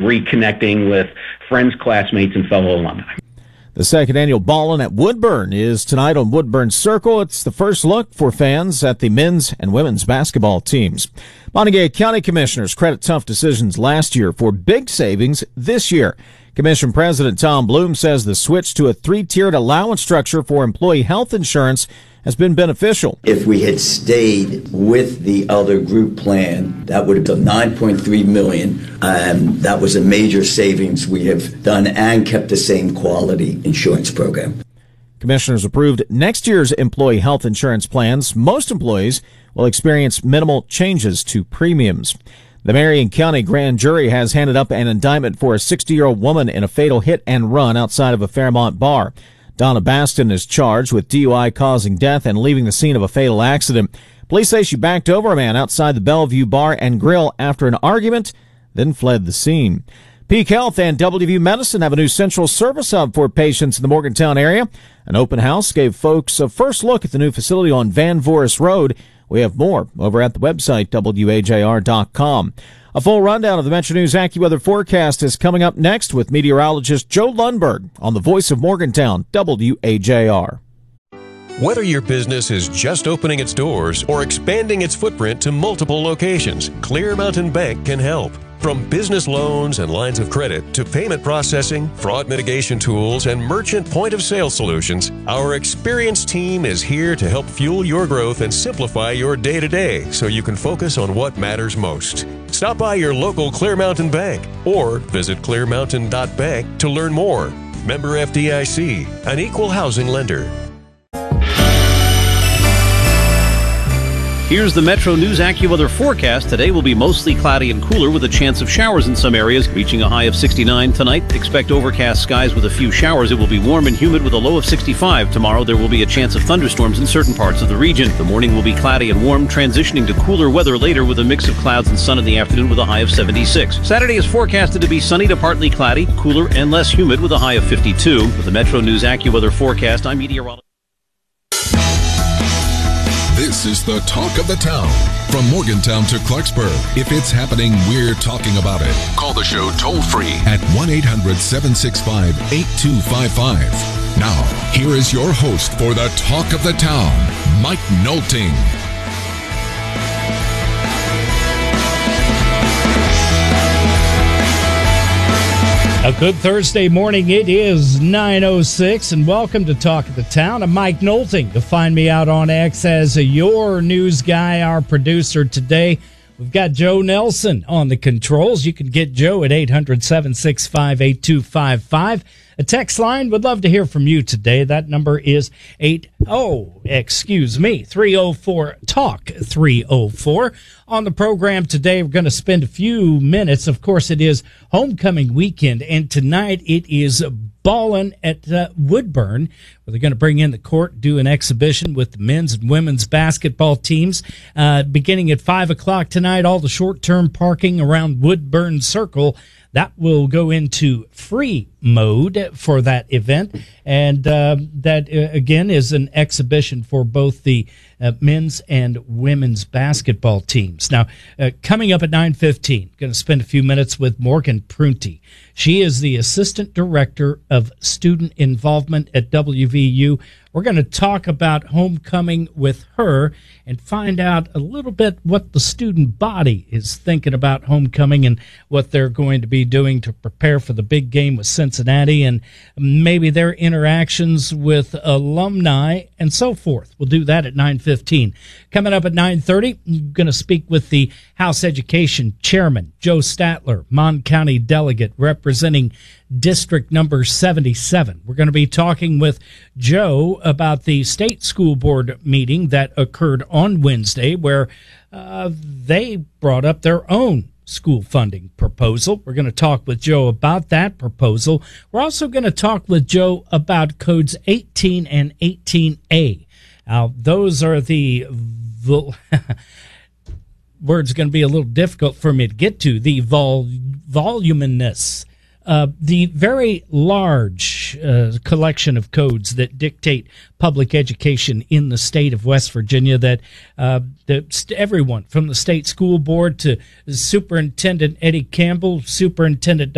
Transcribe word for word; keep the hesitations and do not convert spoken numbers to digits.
reconnecting with friends, classmates, and fellow alumni. The second annual Ballin' at Woodburn is tonight on Woodburn Circle. It's the first look for fans at the men's and women's basketball teams. Montague County Commissioners credit tough decisions last year for big savings this year. Commission President Tom Bloom says the switch to a three-tiered allowance structure for employee health insurance has been beneficial. If we had stayed with the other group plan, that would have been nine point three million dollars. Um, that was a major savings we have done and kept the same quality insurance program. Commissioners approved next year's employee health insurance plans. Most employees will experience minimal changes to premiums. The Marion County Grand Jury has handed up an indictment for a sixty-year-old woman in a fatal hit and run outside of a Fairmont bar. Donna Baston is charged with D U I causing death and leaving the scene of a fatal accident. Police say she backed over a man outside the Bellevue Bar and Grill after an argument, then fled the scene. Peak Health and W V U Medicine have a new central service hub for patients in the Morgantown area. An open house gave folks a first look at the new facility on Van Voris Road. We have more over at the website, W A J R dot com. A full rundown of the Metro News AccuWeather forecast is coming up next with meteorologist Joe Lundberg on the Voice of Morgantown, W A J R. Whether your business is just opening its doors or expanding its footprint to multiple locations, Clear Mountain Bank can help. From business loans and lines of credit to payment processing, fraud mitigation tools, and merchant point-of-sale solutions, our experienced team is here to help fuel your growth and simplify your day-to-day so you can focus on what matters most. Stop by your local Clear Mountain Bank or visit clear mountain dot bank to learn more. Member F D I C, an equal housing lender. Here's the Metro News AccuWeather forecast. Today will be mostly cloudy and cooler with a chance of showers in some areas, reaching a high of sixty-nine tonight. Expect overcast skies with a few showers. It will be warm and humid with a low of sixty-five. Tomorrow there will be a chance of thunderstorms in certain parts of the region. The morning will be cloudy and warm, transitioning to cooler weather later with a mix of clouds and sun in the afternoon with a high of seventy-six. Saturday is forecasted to be sunny to partly cloudy, cooler and less humid with a high of fifty-two. With the Metro News AccuWeather forecast, I'm meteorologist. This is the talk of the town. From Morgantown to Clarksburg. If it's happening, we're talking about it. Call the show toll free at one eight hundred seven six five eight two five five. Now, here is your host for the talk of the town, Mike Nolting. A good Thursday morning. It is nine oh six, and welcome to Talk of the Town. I'm Mike Nolting. You'll find me out on X as your news guy, our producer today. We've got Joe Nelson on the controls. You can get Joe at eight hundred seven six five eight two five five. A text line, would love to hear from you today. That number is eight oh, excuse me, three oh four talk three oh four. On the program today, we're going to spend a few minutes. Of course, it is homecoming weekend, and tonight it is Ballin' at uh, Woodburn, where they're going to bring in the court, do an exhibition with the men's and women's basketball teams. Uh, beginning at five o'clock tonight, all the short-term parking around Woodburn Circle, that will go into free mode for that event. And uh, that, uh, again, is an exhibition for both the uh, men's and women's basketball teams. Now, uh, coming up at nine fifteen, going to spend a few minutes with Morgan Prunty. She is the Assistant Director of Student Involvement at W V U. We're going to talk about homecoming with her and find out a little bit what the student body is thinking about homecoming and what they're going to be doing to prepare for the big game with Cincinnati and maybe their interactions with alumni and so forth. We'll do that at nine fifteen. Coming up at nine thirty, I'm going to speak with the House Education Chairman, Joe Statler, Mon County Delegate representing District number seventy-seven. We're going to be talking with Joe about the state school board meeting that occurred on Wednesday where uh, they brought up their own school funding proposal. We're going to talk with Joe about that proposal. We're also going to talk with Joe about codes eighteen and eighteen A. Now, those are the vol- words going to be a little difficult for me to get to. The vol- voluminous Uh, the very large uh, collection of codes that dictate public education in the state of West Virginia that, uh, that everyone from the state school board to Superintendent Eddie Campbell, Superintendent